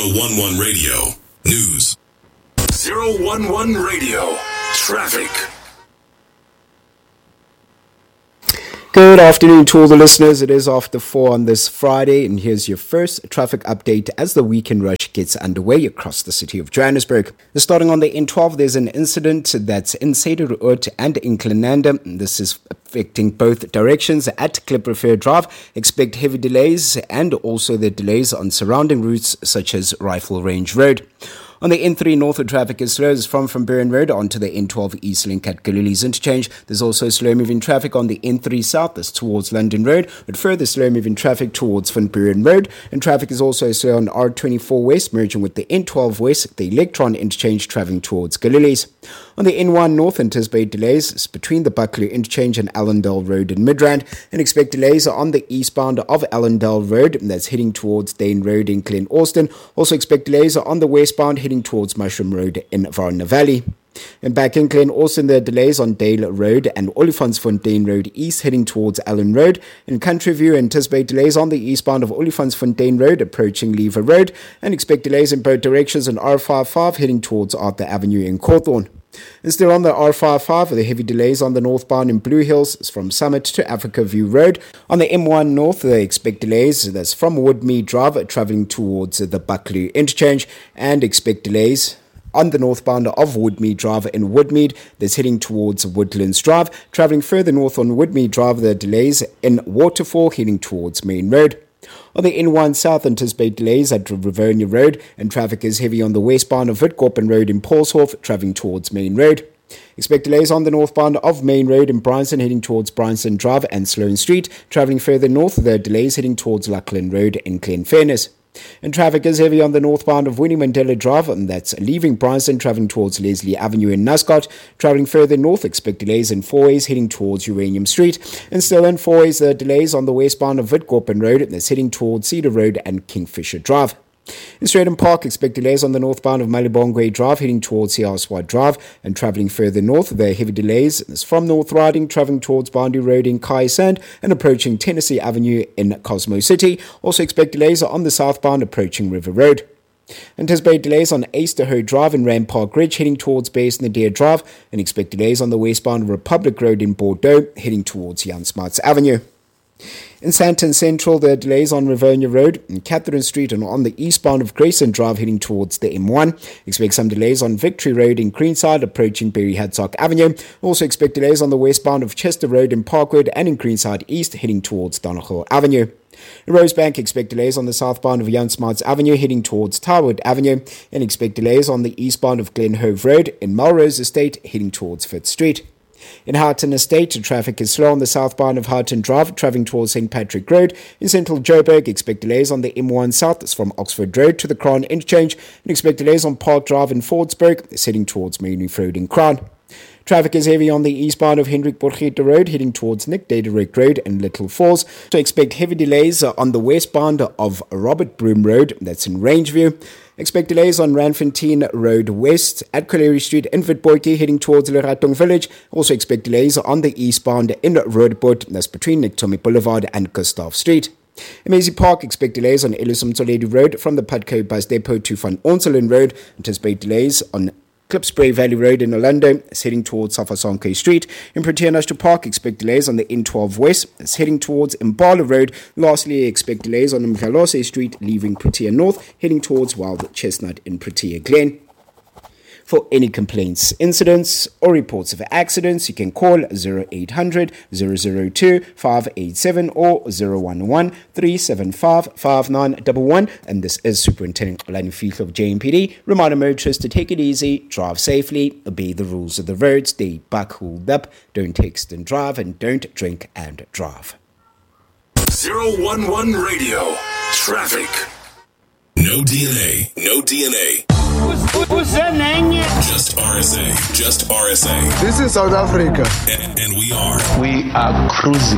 011 Radio. News. 011 Radio. Traffic. Good afternoon to all the listeners. It is after 4 on this Friday, and here's your first traffic update as the weekend rush gets underway across the city of Johannesburg. Starting on the N12, there's an incident that's in Cedarwood and in Clenanda. This is affecting both directions at Klipperfair Drive. Expect heavy delays and also the delays on surrounding routes such as Rifle Range Road. On the N3 north, the traffic is slow as from Burn Road onto the N12 East Link at Galilee's Interchange. There's also slow-moving traffic on the N3 south, that's towards London Road, but further slow-moving traffic towards Van Buren Road. And traffic is also slow on R24 West, merging with the N12 West, the Electron Interchange travelling towards Galilee's. On the N1 north, anticipate delays between the Buccleuch Interchange and Allendale Road in Midrand, and expect delays on the eastbound of Allendale Road, that's heading towards Dane Road in Glen Austin. Also expect delays on the westbound heading towards Mushroom Road in Varna Valley. And back in Glen Austin, there are delays on Dale Road and Olifantsfontein Road East heading towards Allen Road. In Country View, anticipate delays on the eastbound of Olifantsfontein Road approaching Lever Road, and expect delays in both directions on R55 heading towards Arthur Avenue in Cawthorne. And still on the R55, the heavy delays on the northbound in Blue Hills from Summit to Africa View Road. On the M1 north, they expect delays that's from Woodmead Drive travelling towards the Buccleuch Interchange, and expect delays on the northbound of Woodmead Drive in Woodmead that's heading towards Woodlands Drive. Travelling further north on Woodmead Drive, there are delays in Waterfall heading towards Main Road. On the N1 South, anticipate delays at Rivonia Road, and traffic is heavy on the westbound of Witkoppen Road in Paulshof, travelling towards Main Road. Expect delays on the northbound of Main Road in Bryanston, heading towards Bryanston Drive and Sloane Street. Travelling further north, there are delays heading towards Lackland Road in Glenfernis. And traffic is heavy on the northbound of Winnie Mandela Drive, and that's leaving Bryanston, travelling towards Leslie Avenue in Nuscott. Travelling further north, expect delays in Fourways heading towards Uranium Street. And still in Fourways, there are delays on the westbound of Witkoppen Road, that's heading towards Cedar Road and Kingfisher Drive. In Stratham Park, expect delays on the northbound of Malibongwe Drive heading towards Siaswa Drive, and travelling further north, there are heavy delays from North Riding travelling towards Boundary Road in Kaisand and approaching Tennessee Avenue in Cosmo City. Also expect delays on the southbound approaching River Road. Anticipate delays on Easterhoe Drive and Ram Park Ridge heading towards Basin-Adair Drive, and expect delays on the westbound Republic Road in Bordeaux heading towards Jan Smuts Avenue. In Sandton Central, there are delays on Rivonia Road and Catherine Street, and on the eastbound of Grayson Drive heading towards the M1. Expect some delays on Victory Road in Greenside approaching Berry Haddock Avenue. Also expect delays on the westbound of Chester Road in Parkwood and in Greenside East heading towards Donegal Avenue. In Rosebank, expect delays on the southbound of Jan Smuts Avenue heading towards Tarwood Avenue, and expect delays on the eastbound of Glenhove Road in Melrose Estate heading towards Fifth Street. In Houghton Estate, traffic is slow on the southbound of Houghton Drive, travelling towards St. Patrick Road. In Central Joburg, expect delays on the M1 South, that's from Oxford Road to the Crown Interchange, and expect delays on Park Drive in Fordsburg, that's heading towards Maynooth Road in Crown. Traffic is heavy on the eastbound of Hendrik Borgete Road, heading towards Nick Dederik Road and Little Falls. So expect heavy delays on the westbound of Robert Broom Road, that's in Rangeview. Expect delays on Randfontein Road West at Colery Street in Witbooi heading towards Leratong Village. Also expect delays on the eastbound in Roodeport, that's between Nick Tommy Boulevard and Gustav Street. In Maisie Park, expect delays on Elisum Toledo Road from the Putco Bus Depot to Van Onselen Road. Anticipate delays on Klipspray Valley Road in Orlando, heading towards Safasonke Street. In Protea National Park, expect delays on the N12 West, it's heading towards Impala Road. Lastly, expect delays on Mkhalose Street, leaving Protea North, heading towards Wild Chestnut in Protea Glen. For any complaints, incidents, or reports of accidents, you can call 0800 002 587 or 011 375 5911. And this is Superintendent Xolani Fihllo of JMPD. Reminder motorists to take it easy, drive safely, obey the rules of the road, stay buckled up, don't text and drive, and don't drink and drive. 011 Radio. Traffic. No DNA. No DNA. Who's that name? Just RSA. Just RSA. This is South Africa. And we are cruising.